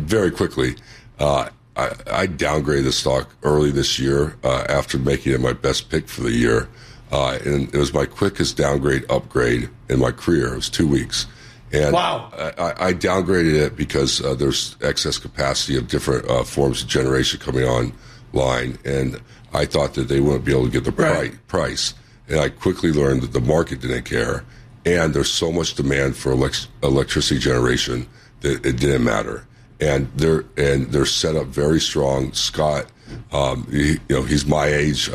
very quickly, I downgraded the stock early this year after making it my best pick for the year. And it was my quickest upgrade in my career. It was 2 weeks. And wow. I downgraded it because there's excess capacity of different forms of generation coming online. And I thought that they wouldn't be able to get the price. And I quickly learned that the market didn't care. And there's so much demand for electricity generation that it didn't matter. And they're set up very strong. Scott, he's my age.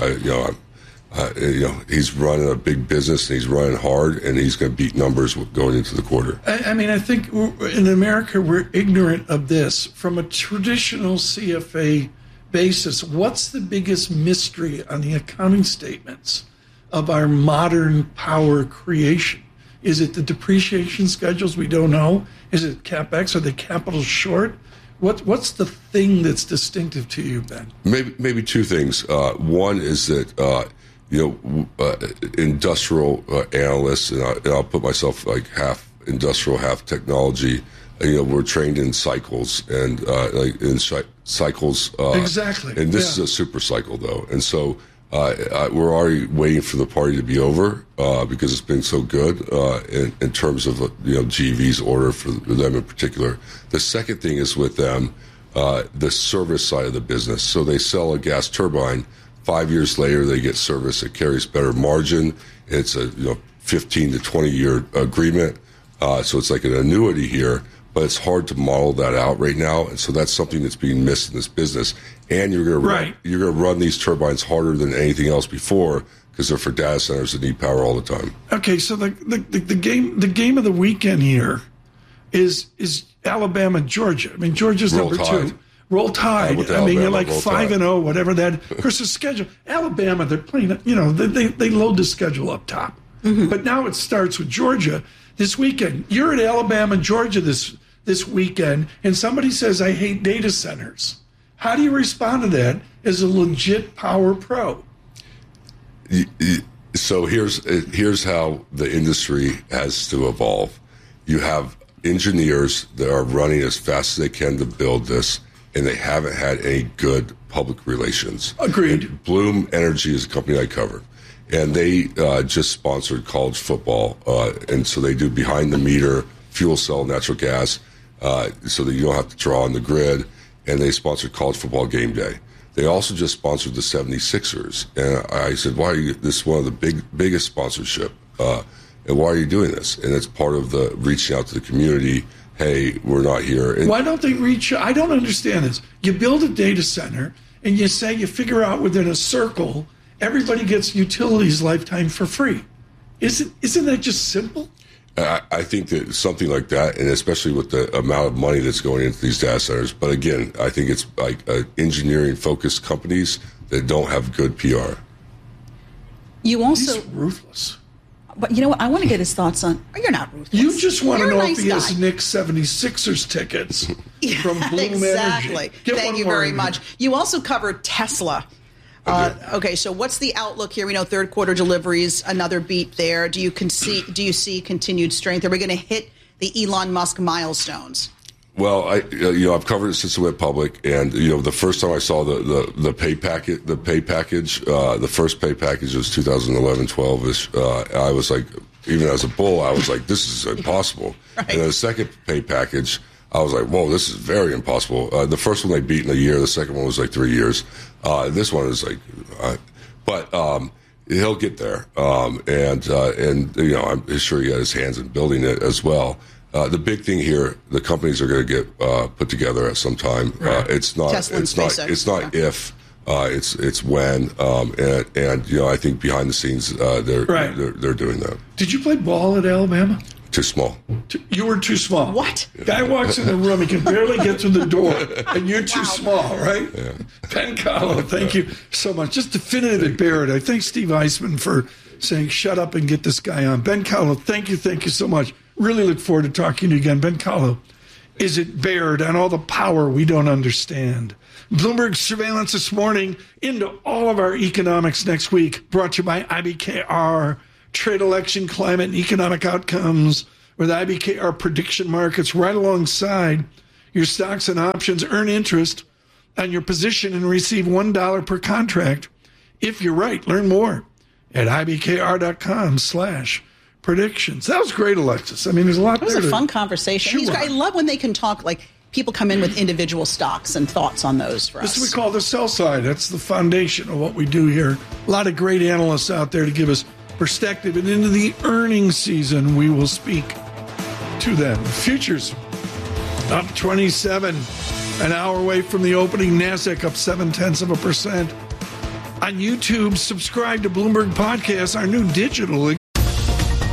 He's running a big business and he's running hard, and he's going to beat numbers going into the quarter. I think in America we're ignorant of this. From a traditional CFA basis, what's the biggest mystery on the accounting statements of our modern power creation? Is it the depreciation schedules we don't know? Is it CapEx? Are they capital short? What's the thing that's distinctive to you, Ben? Maybe two things. One is that industrial analysts, and I'll put myself like half industrial, half technology. We're trained in cycles and cycles. Exactly. And this is a super cycle, though, and so. We're already waiting for the party to be over because it's been so good in terms of GV's order for them in particular. The second thing is with them, the service side of the business. So they sell a gas turbine. 5 years later, they get service. It carries better margin. It's a 15 to 20 year agreement. So it's like an annuity here. But it's hard to model that out right now, and so that's something that's being missed in this business. And you're going to run these turbines harder than anything else before because they're for data centers that need power all the time. Okay, so the game of the weekend here is Alabama, Georgia. I mean, Georgia's number 2. Roll Tide. You're like 5-0, whatever that. Of course, the schedule. Alabama, they're playing. They load the schedule up top. Mm-hmm. But now it starts with Georgia this weekend. You're at Alabama, Georgia this weekend, and somebody says, I hate data centers. How do you respond to that as a legit power pro? So here's how the industry has to evolve. You have engineers that are running as fast as they can to build this, and they haven't had any good public relations. Agreed. And Bloom Energy is a company I cover. And they just sponsored college football. And so they do behind-the-meter fuel cell natural gas so that you don't have to draw on the grid. And they sponsored college football game day. They also just sponsored the 76ers. And I said, why are you, this is one of the biggest sponsorship. And why are you doing this? And it's part of the reaching out to the community. Hey, we're not here. And why don't they reach? I don't understand this. You build a data center and you say you figure out within a circle everybody gets utilities lifetime for free. Isn't that just simple? I think that something like that, and especially with the amount of money that's going into these data centers. But again, I think it's like engineering-focused companies that don't have good PR. You also He's ruthless. But you know what? I want to get his thoughts on. You're not ruthless. You just want to know if he nice has Knicks 76ers tickets from Bloom exactly. Energy. Thank you very much. You also covered Tesla. Okay, so what's the outlook here? We know third quarter deliveries, another beat there. Do you see continued strength? Are we going to hit the Elon Musk milestones? Well, I've covered it since it went public, and the first time I saw the pay package, the first pay package was 2011-12ish. I was like, even as a bull, I was like, this is impossible. Right. And then the second pay package, I was like, whoa, this is very impossible. The first one they beat in a year. The second one was like 3 years. This one is like, but he'll get there. And I'm sure he got his hands in building it as well. The big thing here, the companies are going to get put together at some time. Right. It's not if, it's when. And I think behind the scenes, they're doing that. Did you play ball at Alabama? Too small. You were too small. What? Guy walks in the room, he can barely get to the door, and you're too small, right? Yeah. Ben Callow, thank you so much. Just definitive at Barrett. I thank Steve Eisman for saying, shut up and get this guy on. Ben Callow, thank you so much. Really look forward to talking to you again. Ben Callow is at Baird on all the power we don't understand. Bloomberg Surveillance this morning into all of our economics next week, brought to you by IBKR. Trade, election, climate, and economic outcomes with IBKR prediction markets right alongside your stocks and options, earn interest on your position, and receive $1 per contract. If you're right, learn more at ibkr.com/predictions. That was great, Alexis. I mean, there's a lot there. It was a fun conversation. I love when they can talk, like, people come in with individual stocks and thoughts on those for us. This is what we call the sell side. That's the foundation of what we do here. A lot of great analysts out there to give us perspective. And into the earnings season, we will speak to them. Futures up 27, an hour away from the opening. NASDAQ up 0.7%. On YouTube, subscribe to Bloomberg Podcast, our new digital